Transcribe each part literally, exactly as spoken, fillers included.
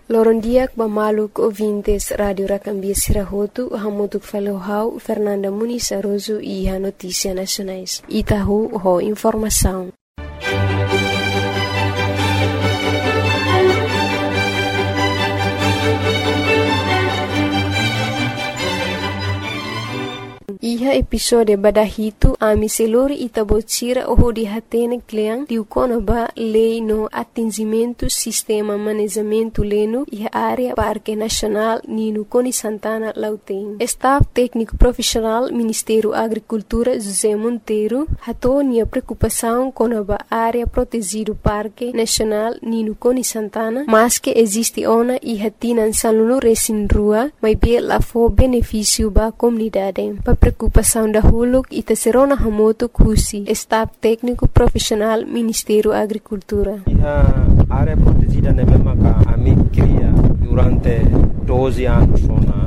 Lorondiak bamaluk ouvintes Radio Racambia Sirahotu, hamutuk falohau Fernanda Muniz Aroso e a Notícia Nacionais. Itahu ho informação. Iha episode badahitu ami selori itabotira oho di hatene kleang diukona ba lei no atingimento sistema manejamento leno iha área Parque Nacional Nino Coni Santana Lauteng. Staff técnico profissional Ministério Agricultura José Monteiro hatonia preocupação com a área protegido Parque Nacional Nino Coni Santana, mas que existe ona iha tinan saluno resin rua, mas bem lá for benefício ba comunidade. Preocupação da Huluk e Tesserona Hamoto Kusi, staff técnico profissional Ministério da Agricultura. A área protegida é mesmo que a mim cria durante doze anos,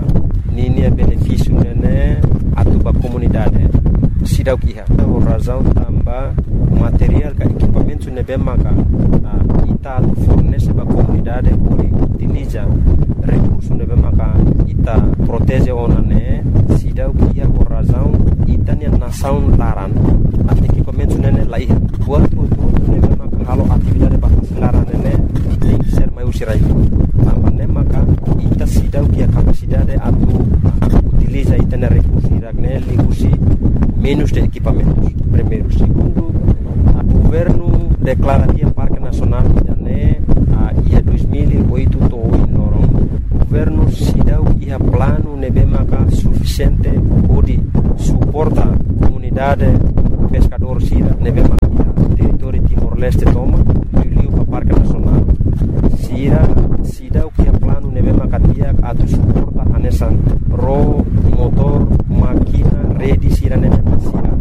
ninha benefício né a tua comunidade. Sida o que é? Por razão também material que equipamento né mesmo que ita fornece para a comunidade por utiliza recursos né mesmo que ita protege ona né. Sida o que é por razão ita né nação laran a equipamento né lá é buat tudo né mesmo que halo atividade para laran né tem que ser mais usirai também né maka ita sida o que é capacidade a utiliza ita né recursos né liusi menos de equipamentos. Primeiro, segundo, o governo declara que o Parque Nacional né a dois mil e oito to em Lorong. O governo se dá que é plano nebemaka suficiente para suportar a comunidade pescador sira nebemaka território Timor-Leste toma viu para o Parque Nacional. Sira se dá que é plano nebemaka dia a suportar a nessa ro motor máquina rede sira nebemaka sira.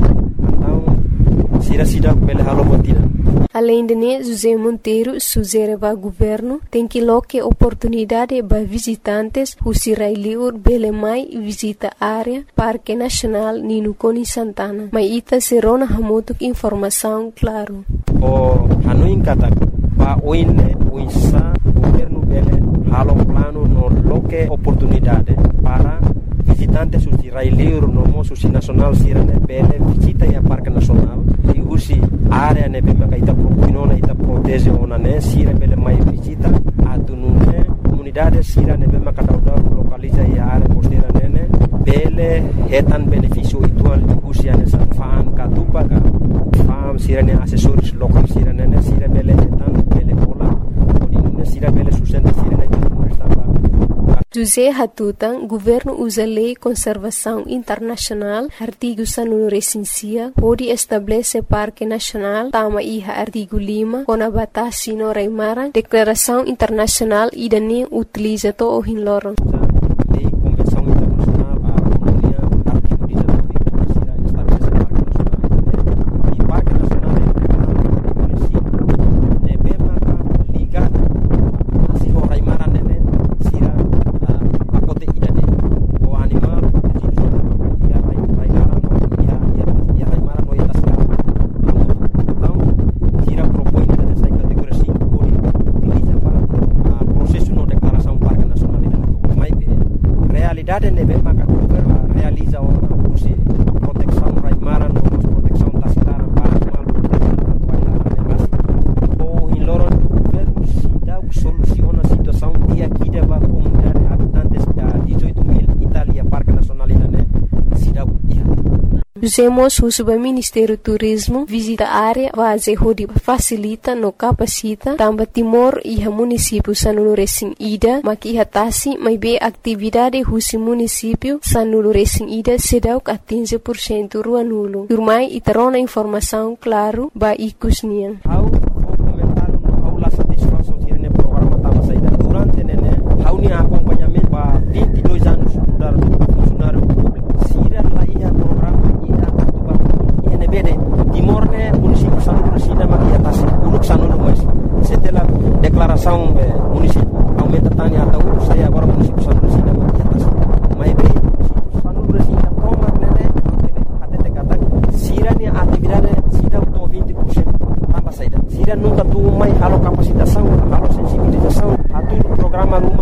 Então sira sida pela halo botina. Além de né, José Monteiro sugere ao governo tem que loque oportunidade para visitantes who sirailiur bele mai visita área Parque Nacional Nino Coni Santana. Mas ita serona hamotuk informação claro. O hanuin kata pa oine uisa governo bele halo plano no loque oportunidade para visitantes who sirailiur no mo susi nacional sirane bele visita ya Parque Nacional e usi área ne bema ita propinona ita protege ona ne sira bele mai visita atunune comunidade sira ne bema kadauda localiza ya área costeira nene bele hetan benefício ituan usi ane sa fan katupa ka fam sira ne assessores local sira nene sira bele hetan bele pola odinune sira bele sustenta sira ne estava. José Hatutan, governo usa lei conservação internacional, artigo sanunu recensia, pode estabelecer Parque Nacional, tama iha artigo lima, com a batasi no Raimara, declaração internacional e dane utiliza to o hinloron. Lei convenção internacional, a comunidade artigo dezenove, sira estabelecer Parque Nacional e Parque Nacional é nebema ligado assim o Raimara nene sira pacote idade o animal ya Raimara no ya ya Raimara no ya sira então sira propõe nessa categoria cinco por utiliza para processo no declaração Parque Nacional mas realidade nebema que o governo realiza uma proteção Raimara no proteção da cidade para animal ou em Loron o governo se dá soluciona a situação e aqui deva a comunidade habitantes da dezoito mil Itália Parque Nacional né se dá Usemos o Subministério do Turismo visita a área base onde facilita no capacita também Timor e o município sanulu recém ida mas que hatasi mas bem atividade o município sanulu recém ida se dá que atinge por cento rua nulo turmai e terona informação claro ba ikusnian how comentário how la satisfação tirene programa tava saída durante nene how ni acompanhamento para vinte e dois anos mudar funcionário público sira lá ia programa Timor ne município sanulu resina maki atas uruk sanulu mas setelah declaração município aumenta tanya atau uruk saya agora município sanulu resina maki atas mai be sanulu resina toma nene até kata sira ni atividade sida to vinte por cento tambah saída sira nunca tu mai halo capacitação halo sensibilização atu programa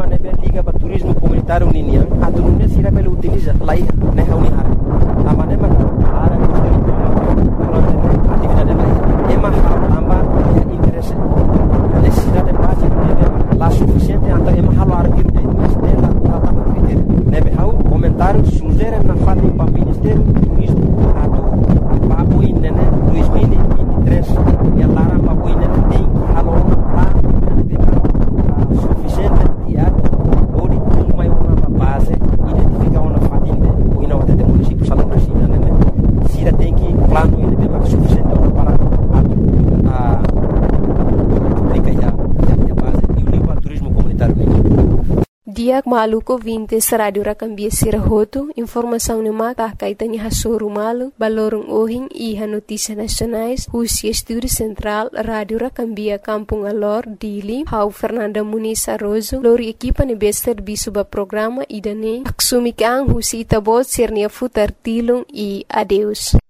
utiliza lai ne hauni hara tambah ne maka hara durante atividade lai ema hal tambah ya interesse necessidade básica de lá suficiente anta ema hal arquir de ministério la tambah critério nebe hau comentário sugere na fati para ministério turismo atu papo inene dois mil e vinte e três ya lara papo inene tem que halo lá suficiente diário ou de tudo mais uma base identificar uma fatinha ou ina wate de município salão da China né sira tem que plano ele tem mais suficiente para a aplicar já já base e o nível turismo comunitário Diak maluko vintes radio rakambia sirahoto informação ne maka kaitanya hasoro malu balorong ohing iha notícia nacionais Husia Estúdio Central Radio Rakambia Kampung Alor Dili Hau Fernanda Muniz Arrozo lori equipa ne bester bisuba programa idane aksumikang Husi Itabot sirnia futar tilung e adeus